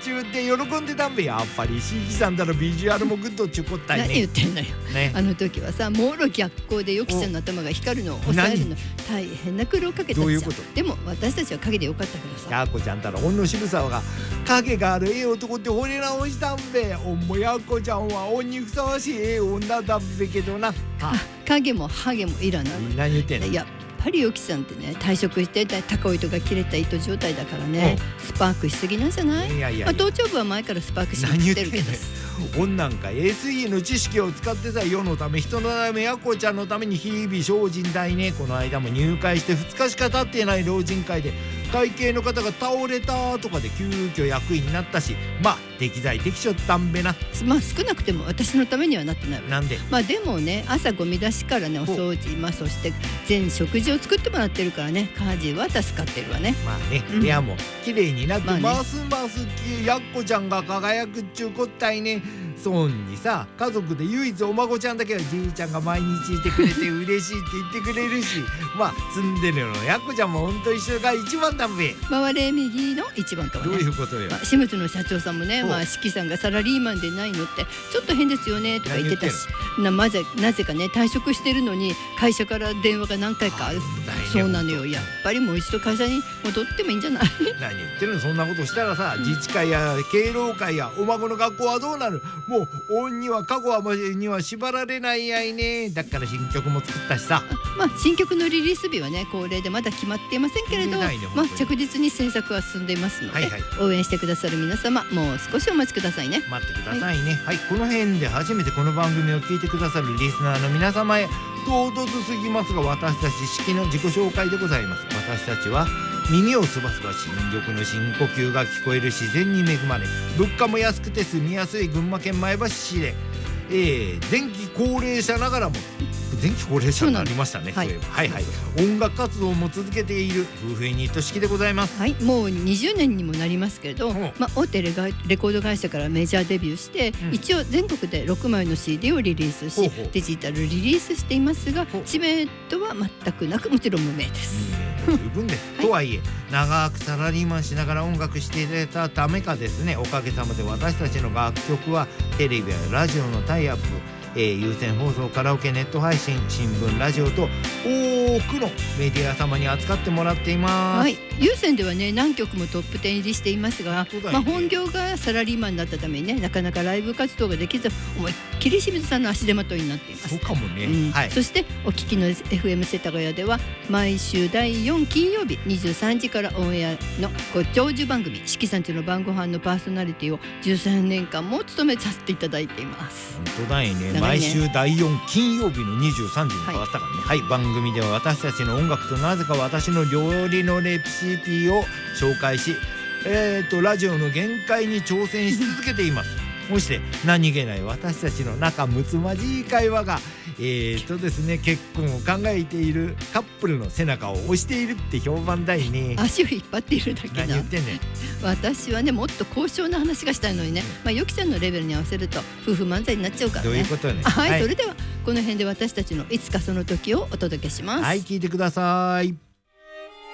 ちゅうって喜んでたんべ。やっぱり椎木さんだろビジュアルもグッドっちゅうこったいね。 何言ってんのよ、 ね、 あの時はさもろ逆光でよきちゃんの頭が光るのを抑えるの大変な苦労をかけたじゃん。 どういうこと？ でも私たちは影でよかったからさ。 やっこちゃんたらほんの渋沢が影があるええ男って惚れ直したんべ。おもやっこちゃんは恩にふさわしいええ女だっべけどな。 影もハゲもいらない。 何言ってんの？ やっぱりよきちゃんってね退職して高い糸が切れた糸状態だからね、スパークしすぎなんじゃない？ いやいやいや、 まあ、頭頂部は前からスパークしに来てるけど女なんか SE の知識を使ってさ世のため人のためやっこちゃんのために日々精進だいね。この間も入会して2日しか経っていない老人会で会計の方が倒れたとかで急遽役員になったし、まあ適材適所ったんべな。 まあ少なくても私のためにはなってないわ。 なんで？ まあでもね朝ゴミ出しからねお掃除、まあそして全食事を作ってもらってるからね家事は助かってるわね。 まあね、部屋も綺麗になってますますやっこちゃんが輝くっちゅうこったいね。そんにさ家族で唯一お孫ちゃんだけはじいちゃんが毎日いてくれて嬉しいって言ってくれるしまあ住んでるのやっこちゃんもほんと一緒が一番だべ。 回れ右の一番とはね。 どういうことよ？ シムズの社長さんもね、まあ四季さんがサラリーマンでないのってちょっと変ですよねとか言ってたし、なぜかね退職してるのに会社から電話が何回かある。そうなのよ。やっぱりもう一度会社に戻ってもいいんじゃない？ 何言ってるの？そんなことしたらさ、自治会や敬老会やお孫の学校はどうなる？もう恩には過去はには縛られないやいね。だから新曲も作ったしさ。 まあ新曲のリリース日はね恒例でまだ決まっていませんけれど、まあ着実に制作は進んでいますので、応援してくださる皆様もう少しお待ちくださいね。 待ってくださいね。はい、この辺で初めてこの番組を聞いてくださるリスナーの皆様へ唐突すぎますが私たち四季の自己紹介でございます。私たちは耳をすばすば新緑の深呼吸が聞こえる自然に恵まれ物価も安くて住みやすい群馬県前橋市で、前期高齢者ながらも前期高齢者になりましたね。そういえばはいはい、音楽活動も続けている夫婦ユニット式でございます。 はい、もう20年にもなりますけれど、まあ大手レコード会社からメジャーデビューして、一応全国で6枚の CD をリリースしデジタルリリースしていますが知名度は全くなくもちろん無名です。 十分です、とはいえ長くサラリーマンしながら音楽していたためかですね、おかげさまで私たちの楽曲はテレビやラジオのタイアップ、有線放送、カラオケ、ネット配信、新聞、ラジオと多くのメディア様に扱ってもらっています。 はい、有線ではね何曲もトップ10入りしていますが、まあ、本業がサラリーマンだったためにねなかなかライブ活動ができず思いっきり清水さんの足手まといになっています。 そうかもね、はい、 そしてお聞きの FM 世田谷では毎週第4金曜日23時からオンエアのご長寿番組四季さんちの晩ご飯のパーソナリティを13年間も務めさせていただいています。 本当だよね、毎週第4金曜日の23時に変わったからね。はい、番組では私たちの音楽となぜか私の料理のレシピを紹介し、ラジオの限界に挑戦し続けています。そして何気ない私たちの仲睦まじい会話がですね、結婚を考えているカップルの背中を押しているって評判だよね。 足を引っ張っているだけだ。 何言ってんねん。 私はねもっと高尚な話がしたいのにね、まあよきちゃんのレベルに合わせると夫婦漫才になっちゃうからね。 どういうことね。 はい、それではこの辺で私たちのいつかその時をお届けします。 はい、聞いてください。